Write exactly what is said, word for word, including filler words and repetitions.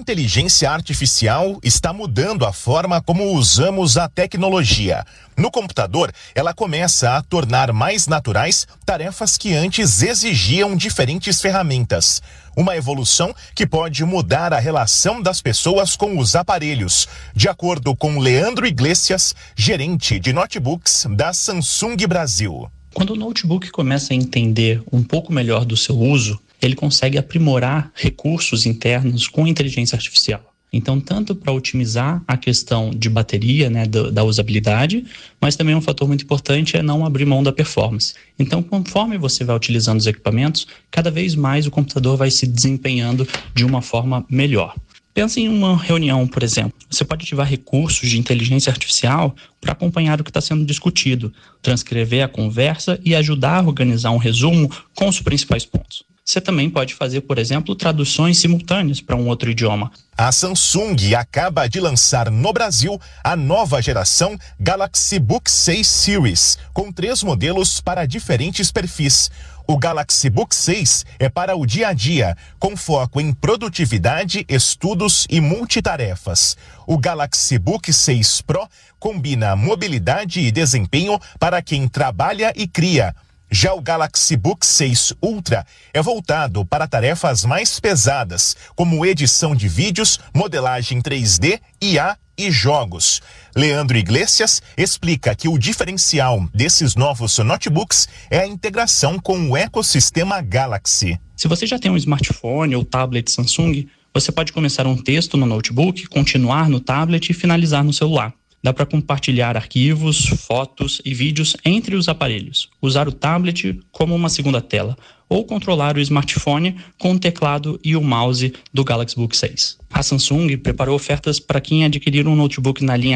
inteligência artificial está mudando a forma como usamos a tecnologia. No computador, ela começa a tornar mais naturais tarefas que antes exigiam diferentes ferramentas. Uma evolução que pode mudar a relação das pessoas com os aparelhos, de acordo com Leandro Iglesias, gerente de notebooks da Samsung Brasil. Quando o notebook começa a entender um pouco melhor do seu uso, ele consegue aprimorar recursos internos com inteligência artificial. Então, tanto para otimizar a questão de bateria, né, da, da usabilidade, mas também um fator muito importante é não abrir mão da performance. Então, conforme você vai utilizando os equipamentos, cada vez mais o computador vai se desempenhando de uma forma melhor. Pensa em uma reunião, por exemplo. Você pode ativar recursos de inteligência artificial para acompanhar o que está sendo discutido, transcrever a conversa e ajudar a organizar um resumo com os principais pontos. Você também pode fazer, por exemplo, traduções simultâneas para um outro idioma. A Samsung acaba de lançar no Brasil a nova geração Galaxy Book seis Series, com três modelos para diferentes perfis. O Galaxy Book seis é para o dia a dia, com foco em produtividade, estudos e multitarefas. O Galaxy Book seis Pro combina mobilidade e desempenho para quem trabalha e cria. Já o Galaxy Book seis Ultra é voltado para tarefas mais pesadas, como edição de vídeos, modelagem três D, I A e jogos. Leandro Iglesias explica que o diferencial desses novos notebooks é a integração com o ecossistema Galaxy. Se você já tem um smartphone ou tablet Samsung, você pode começar um texto no notebook, continuar no tablet e finalizar no celular. Dá para compartilhar arquivos, fotos e vídeos entre os aparelhos, usar o tablet como uma segunda tela ou controlar o smartphone com o teclado e o mouse do Galaxy Book seis. A Samsung preparou ofertas para quem adquirir um notebook na linha